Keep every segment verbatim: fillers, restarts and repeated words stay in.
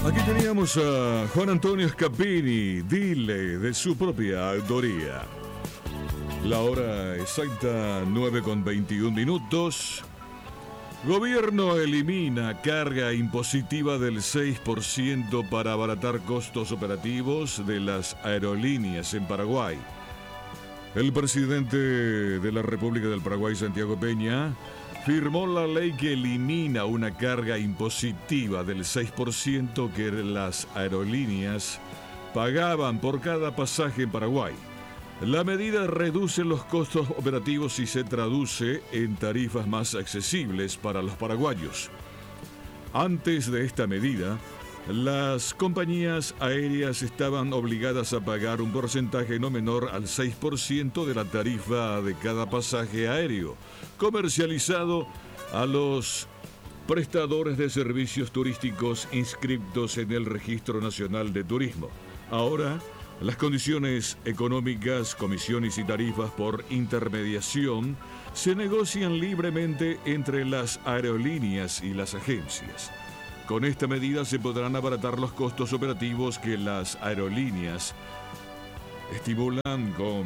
Aquí teníamos a Juan Antonio Scapini, Dile, de su propia autoría. La hora exacta, nueve con veintiún minutos. Gobierno elimina carga impositiva del seis por ciento para abaratar costos operativos de las aerolíneas en Paraguay. El presidente de la República del Paraguay, Santiago Peña, firmó la ley que elimina una carga impositiva del seis por ciento que las aerolíneas pagaban por cada pasaje en Paraguay. La medida reduce los costos operativos y se traduce en tarifas más accesibles para los paraguayos. Antes de esta medida, las compañías aéreas estaban obligadas a pagar un porcentaje no menor al seis por ciento de la tarifa de cada pasaje aéreo, comercializado a los prestadores de servicios turísticos inscritos en el Registro Nacional de Turismo. Ahora, las condiciones económicas, comisiones y tarifas por intermediación se negocian libremente entre las aerolíneas y las agencias. Con esta medida se podrán abaratar los costos operativos que las aerolíneas estimulan con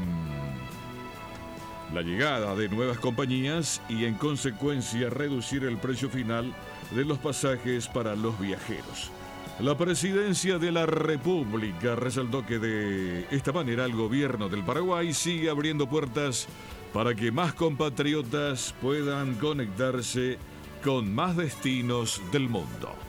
la llegada de nuevas compañías y en consecuencia reducir el precio final de los pasajes para los viajeros. La Presidencia de la República resaltó que de esta manera el gobierno del Paraguay sigue abriendo puertas para que más compatriotas puedan conectarse con más destinos del mundo.